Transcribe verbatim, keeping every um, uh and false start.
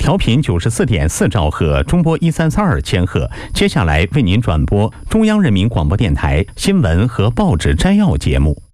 调频九十四点四兆赫，中波一三三二千赫。接下来为您转播中央人民广播电台新闻和报纸摘要节目。